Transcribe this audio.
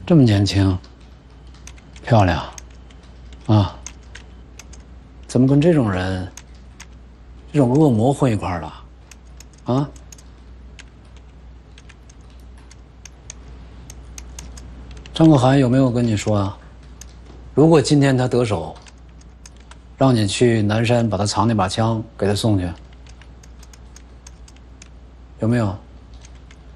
这么年轻，漂亮，啊，怎么跟这种人、这种恶魔混一块儿了？啊？张可涵有没有跟你说啊？如果今天他得手，让你去南山把他藏那把枪给他送去，有没有？